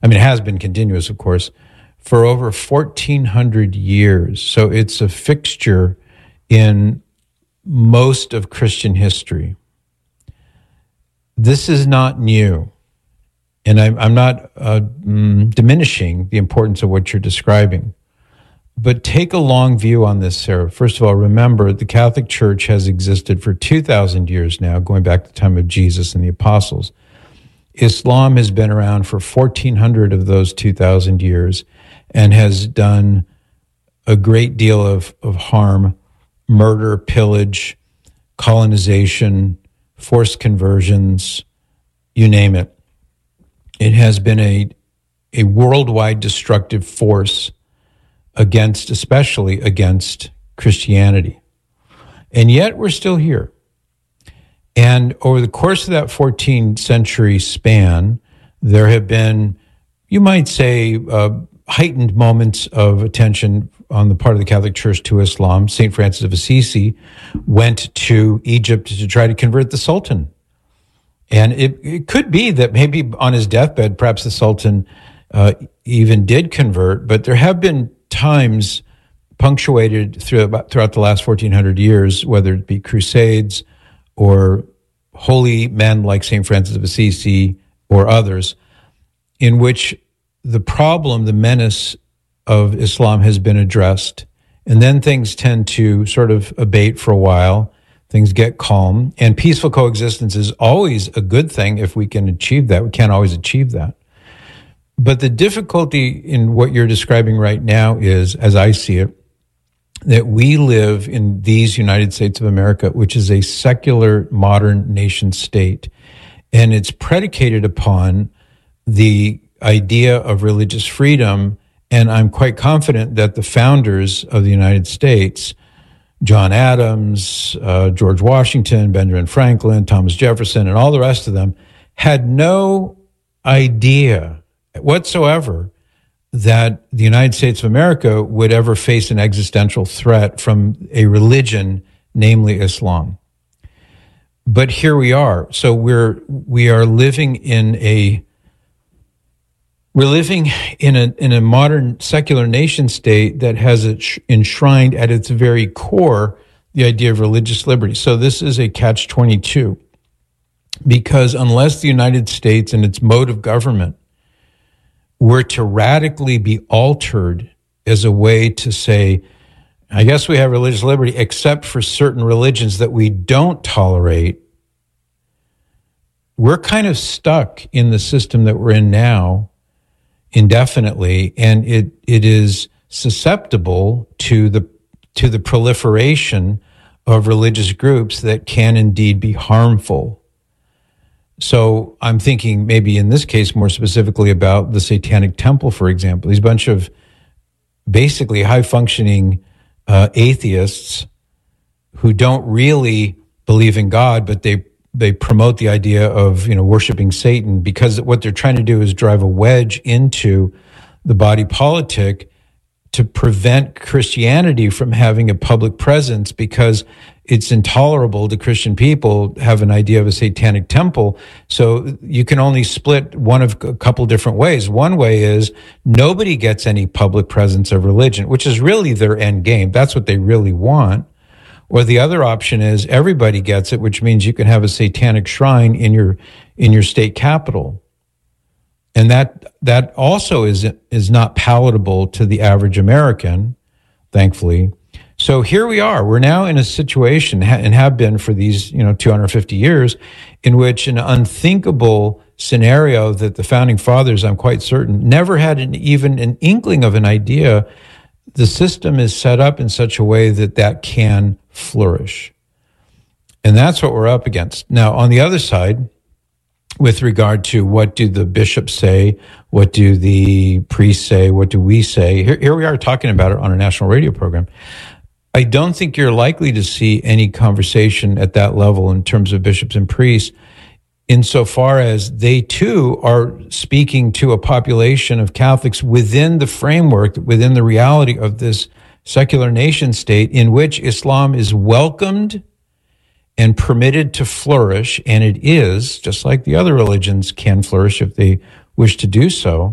I mean, it has been continuous, of course, for over 1,400 years. So it's a fixture in most of Christian history. This is not new. And I'm not diminishing the importance of what you're describing. But take a long view on this, Sarah. First of all, remember the Catholic Church has existed for 2,000 years now, going back to the time of Jesus and the apostles. Islam has been around for 1,400 of those 2,000 years and has done a great deal of harm, murder, pillage, colonization, forced conversions, you name it. It has been a worldwide destructive force especially against Christianity. And yet we're still here. And over the course of that 14th century span, there have been, you might say, heightened moments of attention on the part of the Catholic Church to Islam. St. Francis of Assisi went to Egypt to try to convert the Sultan. And it could be that maybe on his deathbed, perhaps the Sultan even did convert, but there have been times punctuated throughout the last 1,400 years, whether it be crusades or holy men like St. Francis of Assisi or others, in which the problem, the menace of Islam has been addressed. And then things tend to sort of abate for a while. Things get calm. And peaceful coexistence is always a good thing if we can achieve that. We can't always achieve that. But the difficulty in what you're describing right now is, as I see it, that we live in these United States of America, which is a secular modern nation state. And it's predicated upon the idea of religious freedom. And I'm quite confident that the founders of the United States, John Adams, George Washington, Benjamin Franklin, Thomas Jefferson, and all the rest of them, had no idea whatsoever that the United States of America would ever face an existential threat from a religion, namely Islam. But here we are. So we are living in a modern secular nation state that has enshrined at its very core the idea of religious liberty. So this is a catch-22, because unless the United States and its mode of government were to radically be altered as a way to say, I guess we have religious liberty except for certain religions that we don't tolerate, we're kind of stuck in the system that we're in now indefinitely, and it is susceptible to the proliferation of religious groups that can indeed be harmful. So I'm thinking maybe in this case more specifically about the Satanic Temple, for example. These bunch of basically high-functioning atheists who don't really believe in God, but they promote the idea of, worshiping Satan, because what they're trying to do is drive a wedge into the body politic to prevent Christianity from having a public presence, because it's intolerable to Christian people to have an idea of a satanic temple. So you can only split one of a couple different ways. One way is nobody gets any public presence of religion, which is really their end game. That's what they really want. Or the other option is everybody gets it, which means you can have a satanic shrine in your state capital. And that also is not palatable to the average American, thankfully. So here we are. We're now in a situation, and have been for these 250 years, in which an unthinkable scenario that the founding fathers, I'm quite certain, never had even an inkling of an idea. The system is set up in such a way that can flourish. And that's what we're up against. Now, on the other side, with regard to what do the bishops say, what do the priests say, what do we say, here we are talking about it on a national radio program. I don't think you're likely to see any conversation at that level in terms of bishops and priests, insofar as they too are speaking to a population of Catholics within the framework, within the reality of this secular nation state in which Islam is welcomed and permitted to flourish, and it is, just like the other religions can flourish if they wish to do so.